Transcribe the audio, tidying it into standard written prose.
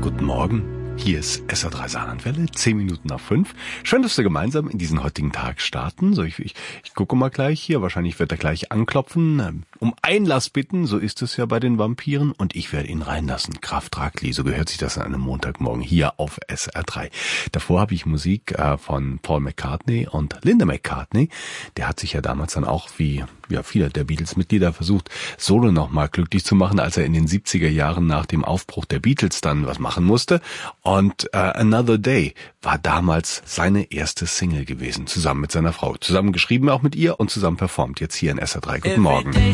Guten Morgen. Hier ist SR3 Saarlandwelle, 10 Minuten nach 5. Schön, dass wir gemeinsam in diesen heutigen Tag starten. So, ich gucke mal gleich hier. Wahrscheinlich wird er gleich anklopfen, um Einlass bitten. So ist es ja bei den Vampiren. Und ich werde ihn reinlassen. Kraft Ragli, so gehört sich das an einem Montagmorgen hier auf SR3. Davor habe ich Musik von Paul McCartney und Linda McCartney. Der hat sich ja damals dann auch, wie viele der Beatles-Mitglieder, versucht, Solo nochmal glücklich zu machen, als er in den 70er Jahren nach dem Aufbruch der Beatles dann was machen musste. Und Another Day war damals seine erste Single gewesen, zusammen mit seiner Frau. Zusammen geschrieben auch mit ihr und zusammen performt. Jetzt hier in SR3. Guten Morgen.